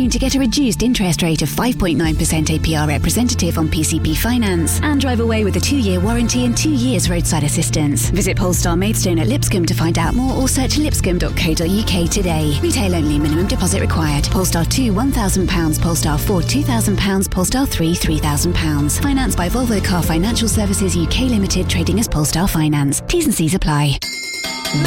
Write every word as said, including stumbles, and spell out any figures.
to get a reduced interest rate of five point nine percent A P R representative on P C P finance and drive away with a two-year warranty and two years roadside assistance. Visit Polestar Maidstone at Lipscomb to find out more or search lipscomb dot co dot uk today. Retail only. Minimum deposit required. Polestar two one thousand pounds, Polestar four two thousand pounds, Polestar three three thousand pounds. Financed by Volvo Car Financial Services U K Limited, trading as Polestar Finance. T's and C's apply.